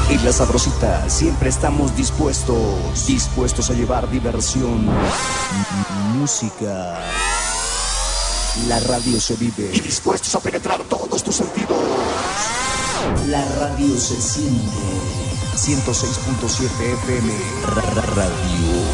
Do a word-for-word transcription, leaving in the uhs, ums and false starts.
En La Sabrosita siempre estamos dispuestos, dispuestos a llevar diversión, música. La radio se vive y dispuestos a penetrar todos tus sentidos. La radio se siente. ciento seis punto siete F M Radio.